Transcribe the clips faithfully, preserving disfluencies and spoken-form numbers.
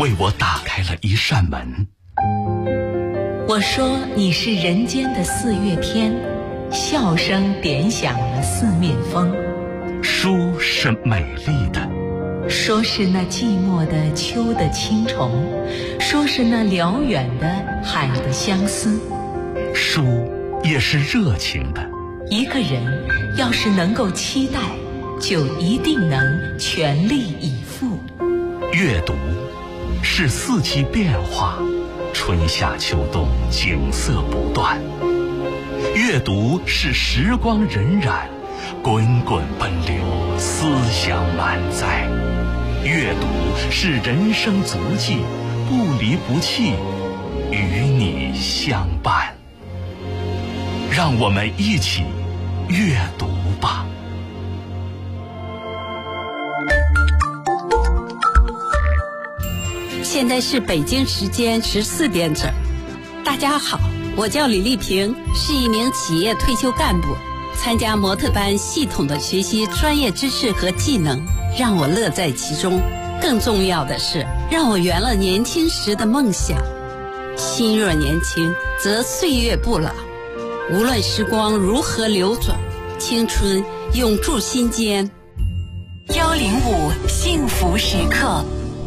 为我打开了一扇门。 我说你是人间的四月天，笑声点响了四面风。 书是美丽的， 说是那寂寞的秋的青虫，说是那辽远的海的相思。 书也是热情的， 一个人要是能够期待，就一定能全力以赴。 阅读是四季变化，春夏秋冬景色不断。阅读是时光荏苒，滚滚奔流，思想满载。阅读是人生足迹，不离不弃，与你相伴。让我们一起阅读吧。 现在是北京时间十四点整。大家好，我叫李丽萍，是一名企业退休干部。参加模特班，系统的学习专业知识和技能，让我乐在其中。更重要的是，让我圆了年轻时的梦想。心若年轻，则岁月不老。无论时光如何流转，青春永驻心间。 幺零五幸福时刻。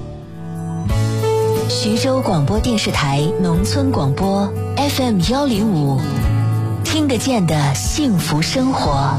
徐州广播电视台农村广播 F M 幺零五，听得见的幸福生活。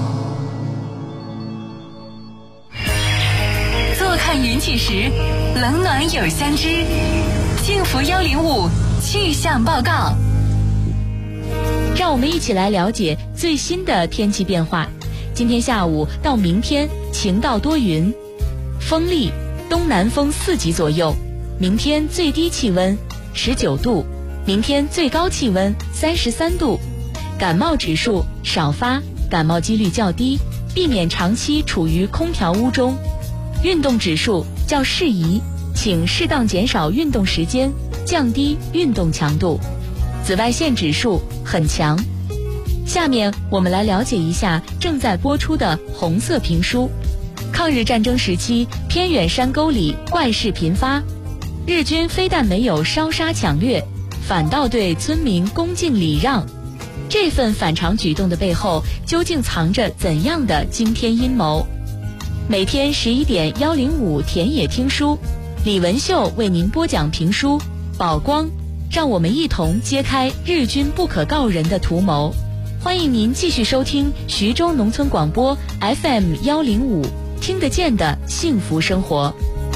坐看云起时，冷暖有相知。幸福幺零五气象报告。 让我们一起来了解最新的天气变化。今天下午到明天晴到多云，风力东南风四级左右。明天最低气温十九度，明天最高气温三十三度。感冒指数少发，感冒几率较低，避免长期处于空调屋中。运动指数较适宜，请适当减少运动时间，降低运动强度。紫外线指数很强。下面我们来了解一下正在播出的红色评书。抗日战争时期，偏远山沟里怪事频发，日军非但没有烧杀抢掠，反倒对村民恭敬礼让。这份反常举动的背后，究竟藏着怎样的惊天阴谋？每天十一点幺零五田野听书，李文秀为您播讲评书《宝光》，让我们一同揭开日军不可告人的图谋。欢迎您继续收听徐州农村广播 F M 幺零五，听得见的幸福生活。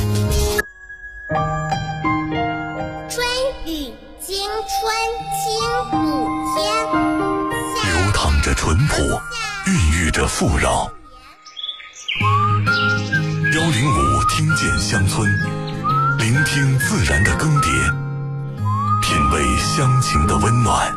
春雨惊春清谷天， 流淌着淳朴，孕育着富饶。幺零五听见乡村，聆听自然的更迭，品味乡情的温暖。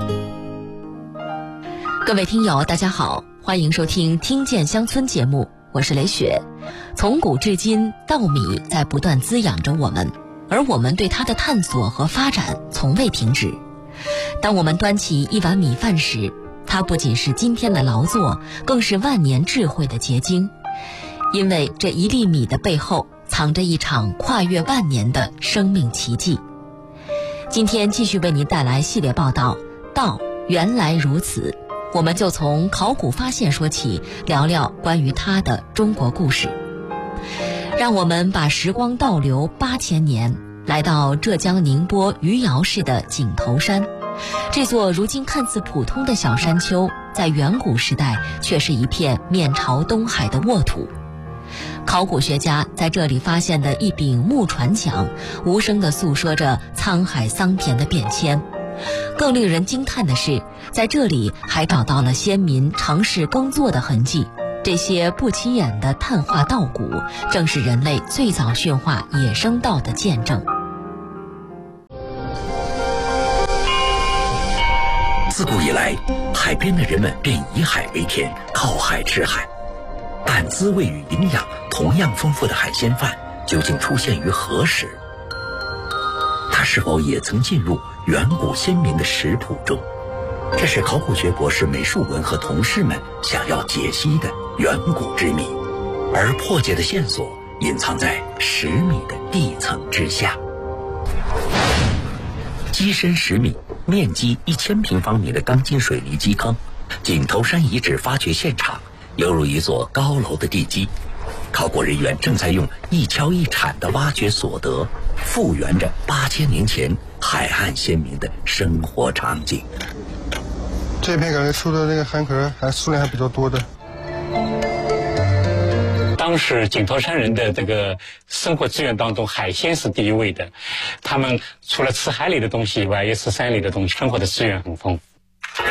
各位听友大家好，欢迎收听听见乡村节目，我是雷雪。从古至今，稻米在不断滋养着我们，而我们对它的探索和发展从未停止。当我们端起一碗米饭时，它不仅是今天的劳作，更是万年智慧的结晶。因为这一粒米的背后藏着一场跨越万年的生命奇迹。今天继续为您带来系列报道，稻原来如此。我们就从考古发现说起，聊聊关于它的中国故事。让我们把时光倒流八千年，来到浙江宁波余姚市的井头山。这座如今看似普通的小山丘，在远古时代却是一片面朝东海的沃土。考古学家在这里发现的一柄木船桨，无声地诉说着沧海桑田的变迁。更令人惊叹的是，在这里还找到了先民尝试耕作的痕迹。这些不起眼的碳化稻谷，正是人类最早驯化野生稻的见证。 自古以来，海边的人们便以海为天，靠海吃海。但滋味与营养同样丰富的海鲜饭，究竟出现于何时？它是否也曾进入远古先民的食谱中？这是考古学博士梅树文和同事们想要解析的远古之谜，而破解的线索隐藏在十米的地层之下。 机深十米、面积一千平方米的钢筋水泥基坑，井头山遗址发掘现场犹如一座高楼的地基。考古人员正在用一锹一铲的挖掘所得，复原着八千年前海岸先民的生活场景。 这片感觉出的那个汉壳还数量还比较多的。 当时井头山人的这个生活资源当中，海鲜是第一位的。他们除了吃海里的东西以外，也吃山里的东西，生活的资源很丰富。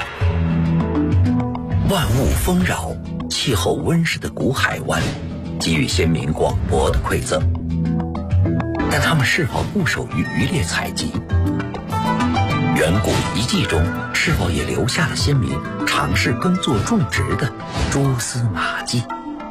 万物丰饶、气候温湿的古海湾，给予先民广博的馈赠。但他们是否固守于渔猎采集？远古遗迹中是否也留下了先民尝试耕作种植的蛛丝马迹？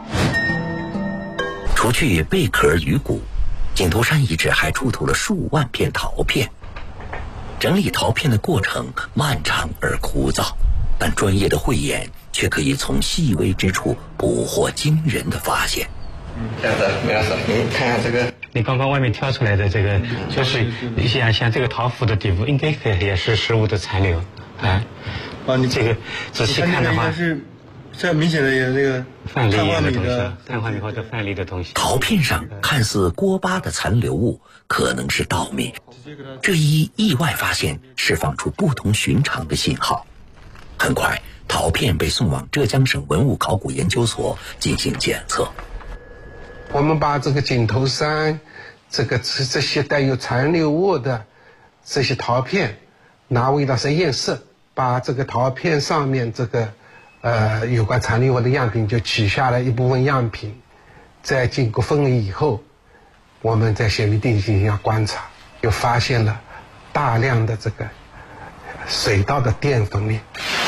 除去贝壳鱼骨，井头山遗址还出土了数万片陶片。整理陶片的过程漫长而枯燥，但专业的慧眼却可以从细微之处捕获惊人的发现。 这样子没有事，你看看这个， 你刚刚外面挑出来的这个，就是像像这个陶釜的底部，应该也是食物的残留啊。 啊，你这个仔细看的话是。这明显的有那个碳化米的碳化米或者饭粒的东西。 陶片上看似锅巴的残留物，可能是稻米。这一意外发现释放出不同寻常的信号。很快，陶片被送往浙江省文物考古研究所进行检测。 我们把这个井头山这个这些带有残留物的这些陶片拿回到实验室，把这个陶片上面这个呃，有关残留物的样品就取下了一部分样品，在经过分离以后，我们在显微镜进行观察，又发现了大量的这个水稻的淀粉链。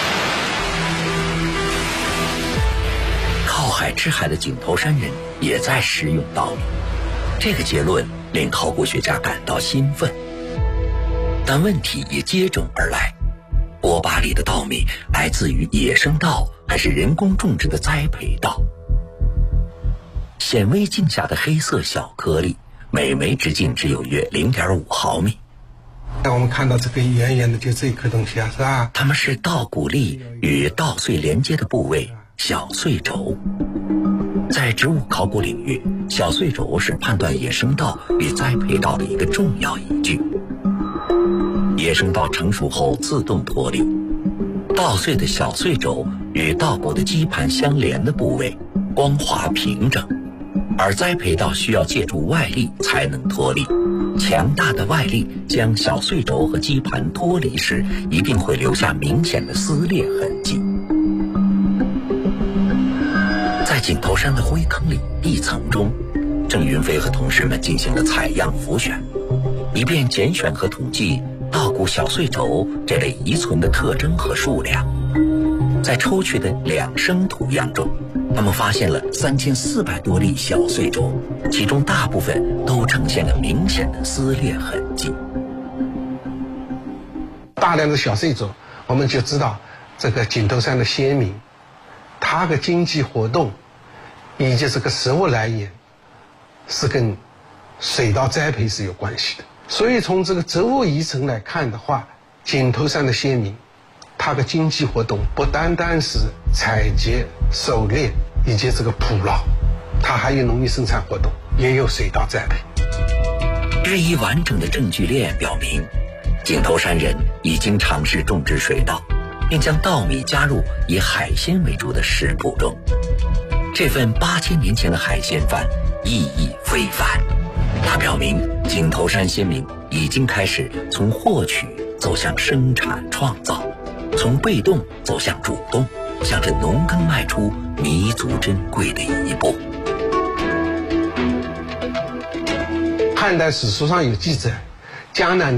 靠海吃海的井头山人也在食用稻米，这个结论令考古学家感到兴奋。但问题也接踵而来。锅巴里的稻米来自于野生稻还是人工种植的栽培稻？显微镜下的黑色小颗粒，每枚直径只有约 零点五毫米。 那我们看到这个圆圆的，就这一颗东西啊，是吧？ 它们是稻谷粒与稻穗连接的部位，小穗轴。在植物考古领域，小穗轴是判断野生稻与栽培稻的一个重要依据。野生稻成熟后自动脱离，稻穗的小穗轴与稻谷的基盘相连的部位光滑平整，而栽培稻需要借助外力才能脱离。强大的外力将小穗轴和基盘脱离时，一定会留下明显的撕裂痕迹。在井头山的灰坑里地层中，郑云飞和同事们进行了采样浮选，以便拣选和统计稻谷小穗轴这类遗存的特征和数量。在抽取的两升土样中，他们发现了三千四百多粒小穗轴，其中大部分都呈现了明显的撕裂痕迹。 大量的小穗轴，我们就知道这个井头山的先民，他的经济活动以及这个食物来源是跟水稻栽培是有关系的。所以从这个植物遗存来看的话，井头山的先民他的经济活动不单单是采集、狩猎以及这个捕捞，他还有农业生产活动，也有水稻栽培。 日益完整的证据链表明，井头山人已经尝试种植水稻，并将稻米加入以海鲜为主的食谱中。这份八千年前的海鲜饭意义非凡，它表明井头山先民已经开始从获取走向生产创造，从被动走向主动，向着农耕迈出弥足珍贵的一步。 汉代史书上有记载，江南